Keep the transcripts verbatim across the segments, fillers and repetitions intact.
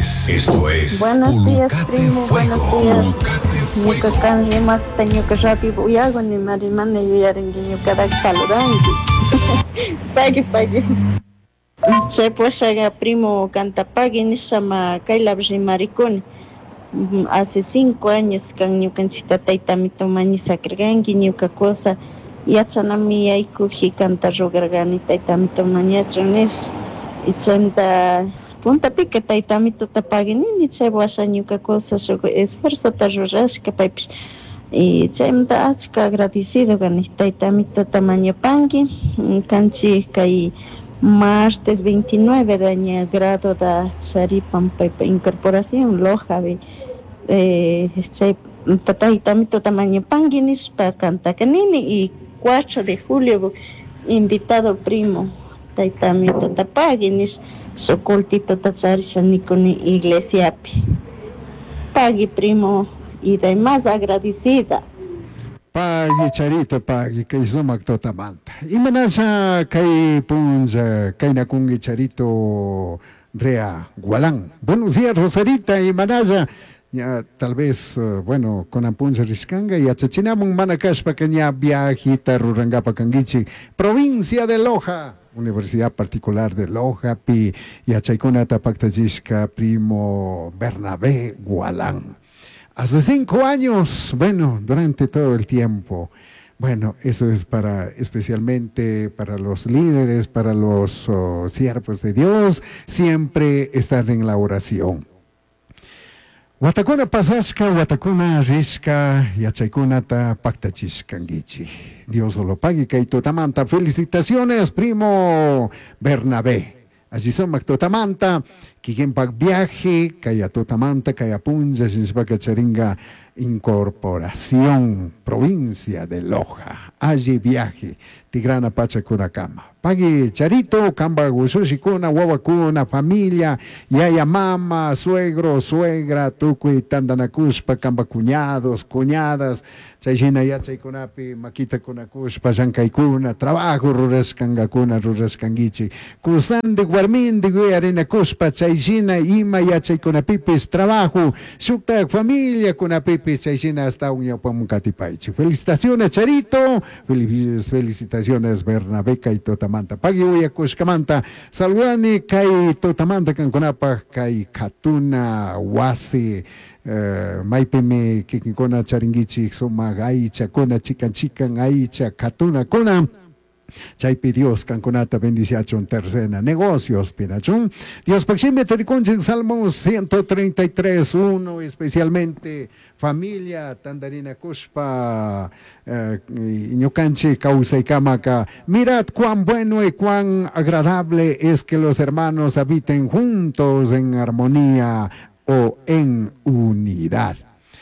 Esto es Buenos días, Pulcate primo. Fuego. Buenos días. Pulcate Fuego. Ñuka kan rimaqta ñuka rati uyago ni marimana yuyarinki ñukata kaluranki. Pagui, pagui. Chaypushaqa primo Cantapagui nishama kaylapi rimarikuni. Mm, Hace cinco años kan ñukanchikta taytamita mañisakirqanki ñuka cosa yachanami yaykuji kanta rugarqani taytamita mañachun nish y chaymanta puntapika taytamitota paginini chay washa ñuka cosa shuk esfuerzota rurashka paypish y chaymanta achka agradecido kani taytamitota mañapanki mm, kanchik kay martes veintinueve de año grado da charipan paypa incorporación Lojavi eh, chay taytamitota mañapanki nishpa kantakanini y cuatro de julio invitado primo taytamitota pagui nish sokultitota charisha nikuni iglesiapi pagui primo y de más agradecida. Pagi charito pagi kay sumak totamanta. Imanasa kay punza kay nakungi charito rea gualang. Buenos días Rosarita Imanasa. Ya, tal vez, uh, bueno, con Ampunza Riscanga y Achachinamung Manacashpa Caña Viajita Rurangapa Canguichi, provincia de Loja, Universidad Particular de Loja, Pi y Achaicona Tapactayishka, primo Bernabé Gualán. Hace cinco años, bueno, durante todo el tiempo. Bueno, eso es para especialmente para los líderes, para los oh, siervos de Dios, siempre estar en la oración. Watakuna pasasca, watakuna risca, yachaikunata pactachiscangichi. Dios lo pague, que totamanta. Felicitaciones, primo Bernabé. Así son, totamanta, quien pague viaje, kaya totamanta, kaya punja, sinspaca charinga, incorporación, provincia de Loja. Allí viaje, Tigrana Pacha Kudakama. Pague Charito, Kamba Gusushikuna, Wawakuna, familia, Yaya Mama, suegro, suegra, Tukui, Tandanakuspa, Kamba cuñados, cuñadas, Chayina Yachaykunapi, Makita Kunakuspa, Shankaikuna, trabajo, Rureskangakuna, Rureskangichi, Kusan de Guarmin, de Guarina Kuspa, Chayina, Ima Yachaykunapipis, trabajo, Sukta, familia, Kunapipis, Chayina, hasta un Yapamukatipaichi. Felicitaciones, Charito, felicitaciones, Bernabé y Totamanta. Pagi uya kushkamanta, saludani kai Totamanta kankunapa kai Katuna, Wasi, Uh, maipeme kikikona charingichi suma gaicha kona chican chican aicha katuna kona chaypi Dios canconata bendición tercena negocios pinachun Dios paxime tericunchen Salmos ciento treinta y tres uno especialmente familia Tandarina Kushpa ñucanchi causa y camaca mirad cuán bueno y cuán agradable es que los hermanos habiten juntos en armonía o en unidad.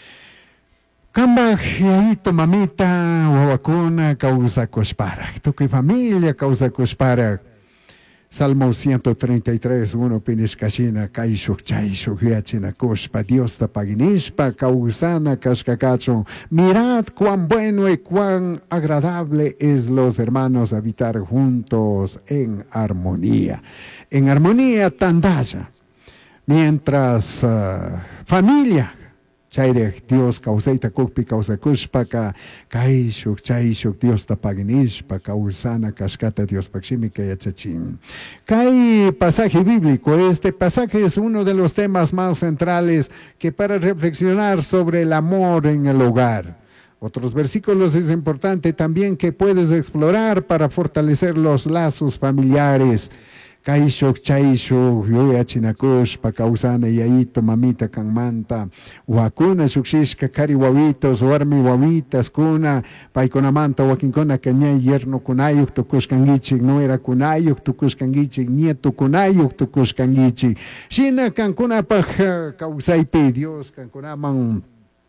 Kamba hiaito mamita o vacuna causa cospara. Tu familia causa cospara. Salmo ciento treinta y tres, uno pinishkashina, kaishuk chaishuk hiachina cospa, Dios tapaginispa, causana cascacacho. Mirad cuán bueno y cuán agradable es los hermanos habitar juntos en armonía. En armonía tandaya. Mientras uh, familia, chaire Dios causaita kukpi causa kushpaka, kaishuk chaishuk Dios tapaginishpa, causana cascata Dios pakshimika yachachin. Kai pasaje bíblico, este pasaje es uno de los temas más centrales que para reflexionar sobre el amor en el hogar. Otros versículos es importante también que puedes explorar para fortalecer los lazos familiares. Kaishok, chaishok, yoya chinakush, pacausana, yaito, mamita, kanmanta, wakuna, shuksishka, kari wawitos, warmi wawitas, kuna, paikonamanta, wakinkona, kanya, yerno, kunayuk, tukushkangichik, no era kunayuk, tukushkangichik, nieto, kunayuk, tukushkangichik. Shina, kankuna, paja, kausaipe, Dios, kankunaman.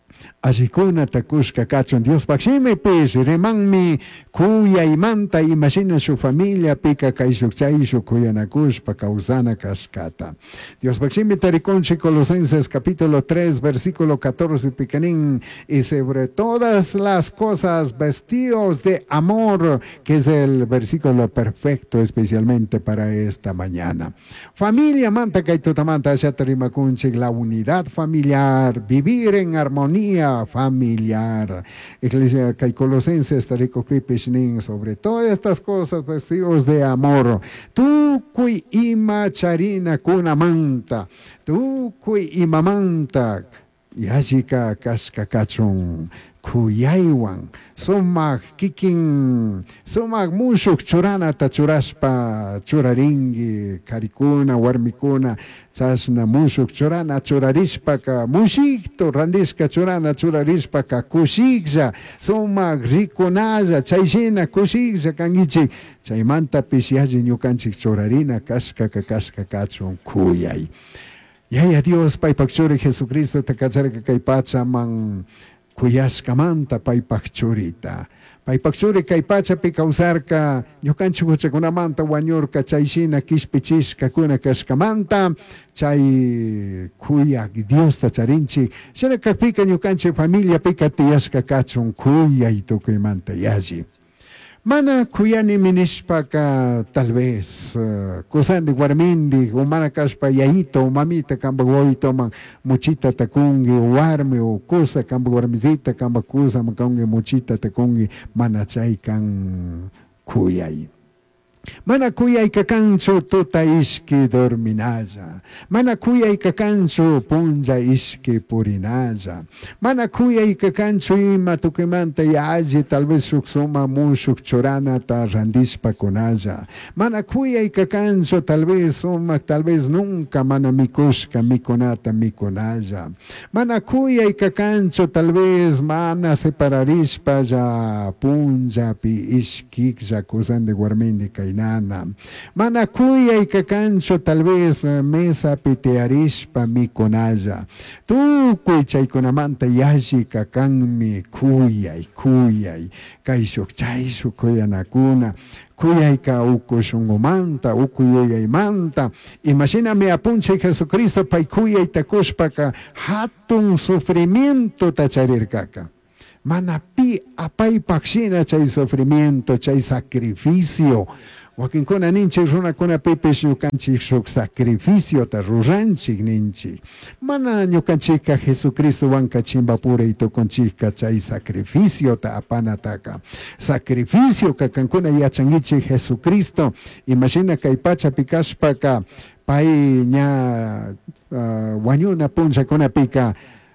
Ashikuna takushka kachon Dios paksime pis remanmi kuya imanta imagina su familia pika kaishuk chaishuk kuyanakushpa kausana kaskata. Dios paksime tarikonchi Colosenses capítulo tres versículo catorce picanín y sobre todas las cosas vestidos de amor, que es el versículo perfecto especialmente para esta mañana. Familia manta kaitutamanta shatarimakunchik, la unidad familiar, vivir en armonía familiar. Iglesia Kai Colosenses Tarico Pipishnin, sobre todas estas cosas vestidos de amor. Tu kui ima charina kunamanta, tu kui imamanta, yajika kaskakachon. Kuyaywan, somak kikin, somak mushuk churana ta churaspa, churaringi, karikuna, warmikuna, chasna mushuk churana, churarispaka, mushikto, randiska churana, churarispaka, kushikza, somak rikunaza, chaysina, kushikza, kangichi, chaymanta pisyaji nyukanchik churarina, kaskaka, kaskakachon, kuyay. Yaya Dios, Pai Paksuri Jesucristo, te kacharka kaipacha man, kuyaskamanta paypakchurita. Paypakchuri kaypacha pi kausarka ñukanchik huchakunamanta wañurka chaysina kishpichishka kuna kashkamanta chay kuyak Diosta charinchik shina kakpika ñukanchik familia pika tiyashka kachun kuyay tukuymanta yashi. Mana kuyani minishpaka tal vez uh, kusandi warmindi o mana kashpa yayito o mamita kamba goito man muchita takungi o warmi o kusa kamba warmizita kamba kusa makungi muchita takungi mana chay kan kuyay. Mana kuyay kakancho tuta iski dorminaja. Mana kuyay kakancho punja iski purinaja. Mana kuyay kakancho ima tukimanta yaji tal vez suksuma mushuk chorana ta randispa kunaja. Mana kuyay kakancho tal vez uma tal vez nunca mana mikushka mikunata mikunaja. Mana kuyay kakancho tal vez mana separarispa ya punja pi iskik ya kusan de guarmini kaina. Mana kuyay kakancho tal vez mesa pitearispa mi konaya. Tu kuy chaykunamanta yashi kakanmi kuyay kuyay kaishuk chayshuk kuyanakuna. Kuyay ka ukushungumanta ukuyaymanta. Imagíname apunche Jesucristo pay kuyay takushpaka hatun sufrimiento tacharirkaka. Mana pi apay pakshina chay sufrimiento, chay sacrificio. Wakin kuna ninchi runa kuna pipis ñukanchik shuk sacrificio ta ruranchik ninchi. Mana ñukanchika Jesucristo wanka chimba pura y tokonchika chay sacrificio ta apanataka. Sacrificio ka kankuna yachangichi Jesucristo. Imagina kay pacha pikashpaka pay ña uh, wañuna puncha kuna pika.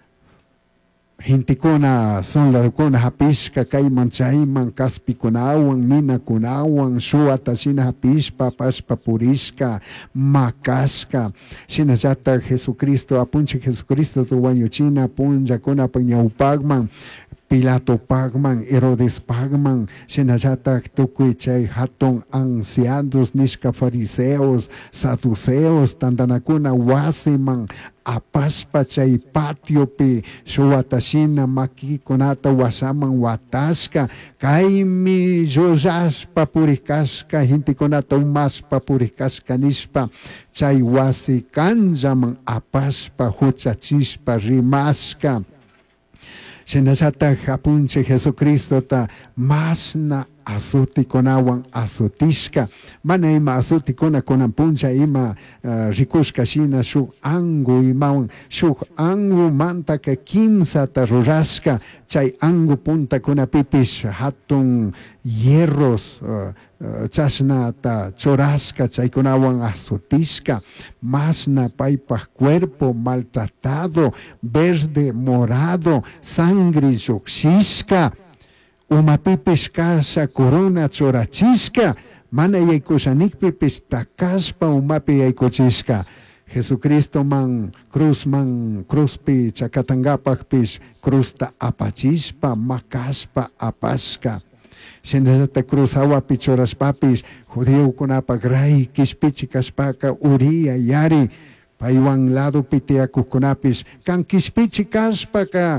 Hintikuna son la kuna hapishka kayman chayman kaspi kunawan nina kunawan shuata shina hapishpa pashpa purishka makashka shina jata Jesucristo apunchi Jesucristo tu wañuchina punja kuna pañaupagman Pilato pagman, Herodes pagman, shenayata tukui chay hatun ancianos, nishka fariseos, saduceos, tandanakuna wasiman, apaspa chay patio pi, shuatashina maki konata wasaman watashka, kaimi jojashpa purikashka, hinti konata umaspa purikashka nishpa, chay wasi kanjaman apaspa huchachishpa rimashka. Shenachata hapunche Jesucristo ta masna asuti konawan asutishka mana ima asuti kona konan puncha ima uh, rikushka shina shuk angu imawan shuk angu manta ka kimsa ta rurashka chay angu punta kona pipish hatun hierros uh, uh, chashna ta chorashka chay konawan asutishka masna paipa cuerpo maltratado verde morado sangre yuxishka uma pipis casa corona chorachisca, mana yaykusanik pipis takaspa umapi yaykuchisca. Jesucristo man cruz man cruz pi chakatangapak pis cruz ta apachispa makaspa apasca. Shenata cruz awa pichoras papis judío kunapa gray kispichi kaspaka uria yari paiwan lado pitea kukunapis kan kispichi kaspaka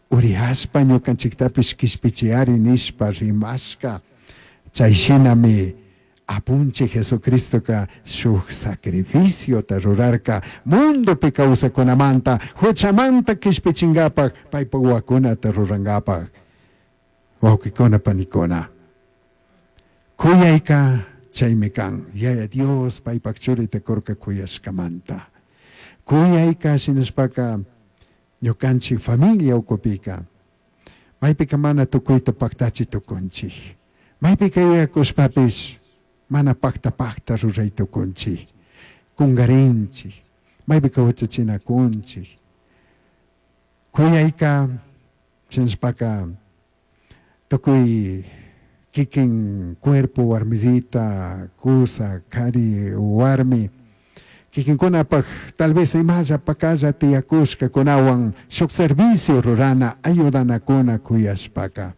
urihaspa ñukanchiktapis kispichiari nishpa rimashka chayshinami apunche Jesucristoka shuk sacrificio ta rurarka mundo pi kawsakunamanta huchamanta kispichingapak paypa wakunata rurangapak wawkikuna panikuna kuyayka chaymi kan yaya Dios paypak churita kurka kuyashkamanta kuyayka shinashpaka ñukanchik familia ukupika maypika mana tukuyta paktachi tukunchik maypika yuyakushpapis mana pakta pakta ruray tukunchik kungarinchik maypika huchachinakunchik kuyayka shinashpaka tukuy kikin cuerpo warmisita kusa kari warmi kikinkunapak tal vez imaya pakalla tiyakushka kunawan shuk servicio rurana ayudanakuna kuyashpaka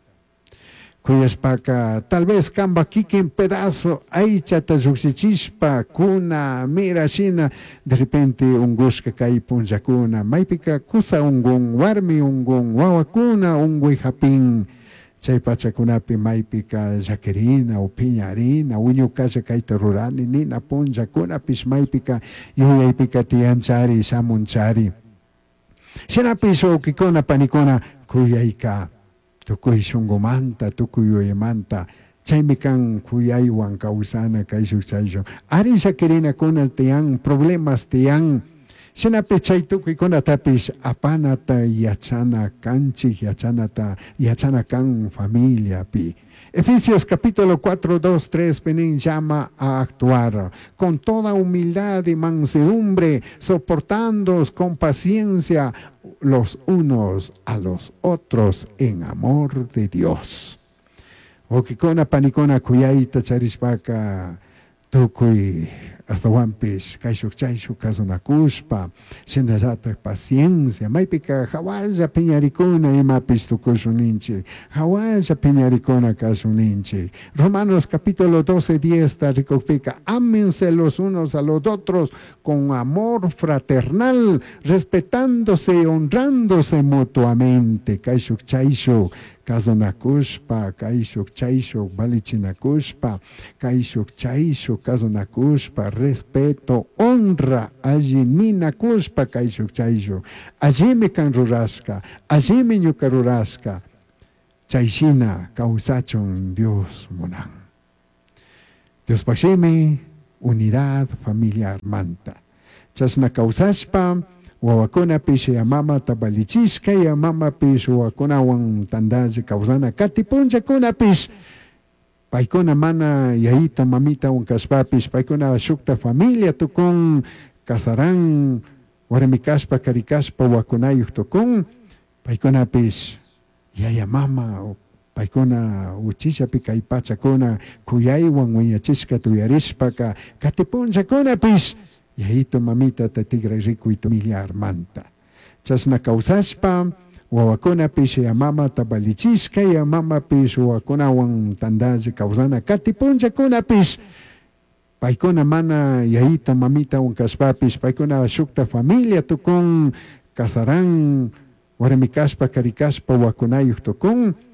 kuyashpaka tal vez kamba kikin pedazo aychata lluksichishpa kuna mira shina de repente ungushka kay punllakuna maypika kusa ungun warmi ungun wawakuna unguy hapin chay pachakunapi maypika llaquerina o piñarina uñukalla kayta rurani nina punllakunapish maypika yuyaypika tiyanchari shamunchari shinapish wawkikuna panikuna kuyayka tukuy shunqumanta tukuy yuyaymanta chaymi kan kuyaywan kawsana kay shuk chayshuk ari llaquerinakuna tiyan problemas tiyan shinapi chay tukuykunatapish apanata yachana kanchik yachanata yachana kan familiapi Efesios capítulo cuatro, dos, tres Penin llama a actuar con toda humildad y mansedumbre, soportándoos con paciencia los unos a los otros en amor de Dios. Okikona panikona kuyaita charishpaka tukuy hasta wampish kaishuk chaishuk kazunakushpa shinallata paciencia maypika hawalla piñarikuna imapish tukushuninchik hawalla piñarikuna kasuninchik Romanos capítulo doce, diez tarikukpika ámense los unos a los otros con amor fraternal respetándose y honrándose mutuamente kaishuk chaishuk kazunakushpa kaishuk chaishuk valichinakushpa kaishuk chaishuk kazunakushpa respeto honra allí ninakushpa kaishuk chaishuk allimi kan rurashka allimi ñuka rurashka chayshina kawsachun Dios munan Dios pashimi unidad familiar manta chasna kawsashpa wawakunapish yamama tabalichishka yamamapish wawakunawan tandacha kawsana katipunchakunapish paykuna mana yayita mamita unkashpapish paykuna shukta familia tukun kasaran warmi kashpa karikashpa wakunayuq tukun paykunapish yaya mama paykuna uchishapi kay pachakuna kuyaywan wiñachishka tuyarishpaka katipunchakunapish yayito mamita tatigray rikuyta familiar manta chasna kawsashpa wawakunapish yamama tabalichishka yamamapish wawakunawan tandacha kawsana katipunchakunapish paykuna mana yayita mamita unkashpapish paykuna shukta familia tukun kasaran warmi kashpa karikashpa wakunayuq tukun